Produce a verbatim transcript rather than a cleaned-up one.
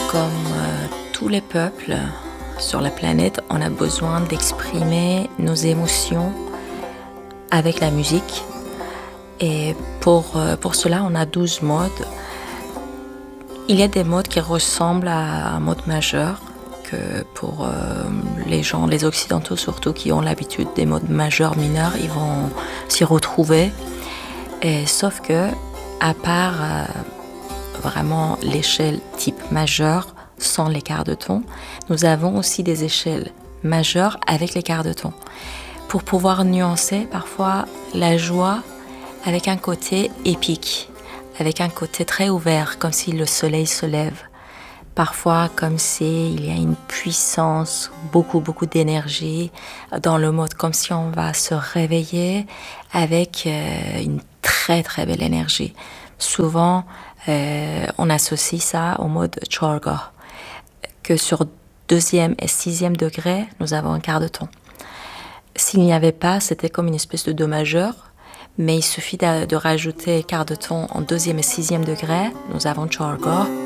Comme euh, tous les peuples sur la planète, on a besoin d'exprimer nos émotions avec la musique. Et pour, euh, pour cela, on a douze modes. Il y a des modes qui ressemblent à un mode majeur, que pour euh, les gens, les occidentaux surtout, qui ont l'habitude des modes majeurs, mineurs, ils vont s'y retrouver. Et, sauf que, à part euh, vraiment l'échelle type majeur, sans les quarts de ton, nous avons aussi des échelles majeures avec les quarts de ton. Pour pouvoir nuancer parfois la joie avec un côté épique, avec un côté très ouvert, comme si le soleil se lève. Parfois, comme s'il y a une puissance, beaucoup, beaucoup d'énergie dans le mode, comme si on va se réveiller avec euh, une très, très belle énergie. Souvent, euh, on associe ça au mode Chorga, que sur deuxième et sixième degré, nous avons un quart de ton. S'il n'y avait pas, c'était comme une espèce de do majeur, mais il suffit de, de rajouter quart de ton en deuxième et sixième degré, nous avons Chorga.